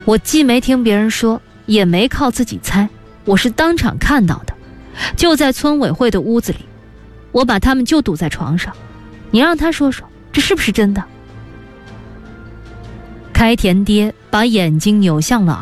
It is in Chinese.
我既没听别人说，也没靠自己猜，我是当场看到的，就在村委会的屋子里，我把他们就堵在床上。你让他说说，这是不是真的？开田爹把眼睛扭向了